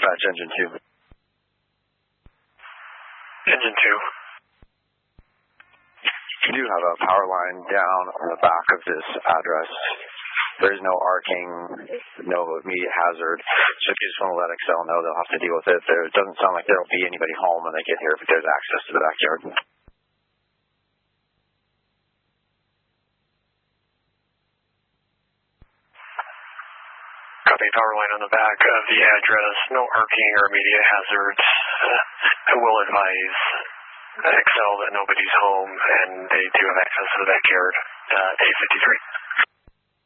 Dispatch engine 2. Engine 2. You do have a power line down on the back of this address. There's no arcing, no immediate hazard. So if you just want to let Excel know, they'll have to deal with it. It doesn't sound like there'll be anybody home when they get here, but there's access to the backyard. Copy, power line on the back of the address. No arcing or immediate hazards. I will advise Excel that nobody's home and they do have access to the backyard. A53.